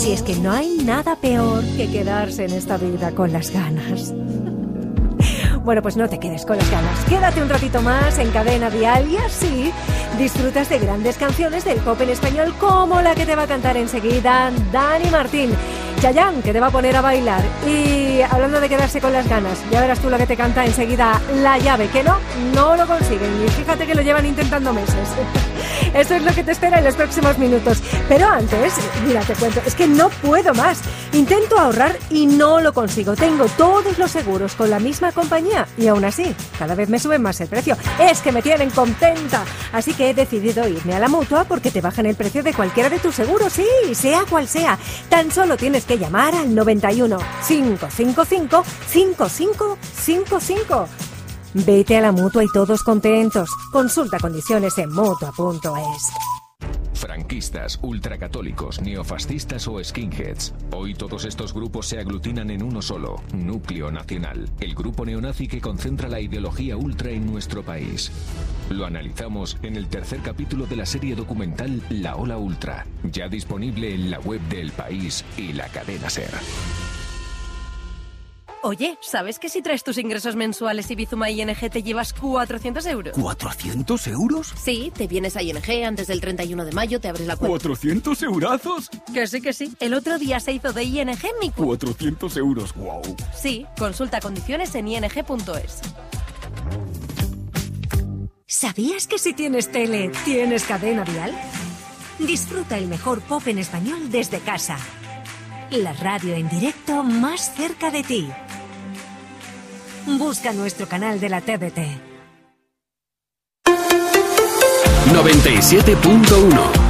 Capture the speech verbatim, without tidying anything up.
Si es que no hay nada peor que quedarse en esta vida con las ganas. Bueno, pues no te quedes con las ganas. Quédate un ratito más en Cadena Dial y así disfrutas de grandes canciones del pop en español como la que te va a cantar enseguida Dani Martín. Chayanne, que te va a poner a bailar. Y hablando de quedarse con las ganas, ya verás tú lo que te canta enseguida La Llave, que no, no lo consiguen. Y fíjate que lo llevan intentando meses. Eso es lo que te espera en los próximos minutos. Pero antes, mira, te cuento, es que no puedo más. Intento ahorrar y no lo consigo. Tengo todos los seguros con la misma compañía y aún así, cada vez me suben más el precio. Es que me tienen contenta. Así que he decidido irme a la Mutua porque te bajan el precio de cualquiera de tus seguros, sí, sea cual sea. Tan solo tienes que llamar al noventa y uno, cinco cinco cinco, cinco cinco cinco cinco. Vete a la Mutua y todos contentos. Consulta condiciones en mutua punto es. Franquistas, ultracatólicos, neofascistas o skinheads. Hoy todos estos grupos se aglutinan en uno solo, Núcleo Nacional, el grupo neonazi que concentra la ideología ultra en nuestro país. Lo analizamos en el tercer capítulo de la serie documental La Ola Ultra, ya disponible en la web de El País y la cadena SER. Oye, ¿sabes que si traes tus ingresos mensuales y Bizuma I N G te llevas cuatrocientos euros? ¿cuatrocientos euros? Sí, te vienes a I N G antes del treinta y uno de mayo, te abres la cuenta. ¿cuatrocientos eurazos? Que sí, que sí. El otro día se hizo de I N G mi cuenta. cuatrocientos euros, wow. Sí, consulta condiciones en i n g punto es. ¿Sabías que si tienes tele, tienes Cadena Dial? Disfruta el mejor pop en español desde casa. La radio en directo más cerca de ti. Busca nuestro canal de la T D T. noventa y siete punto uno